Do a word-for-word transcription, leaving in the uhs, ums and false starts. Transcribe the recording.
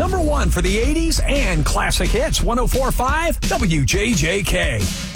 number one for the eighties and classic hits. one oh four point five W J J K.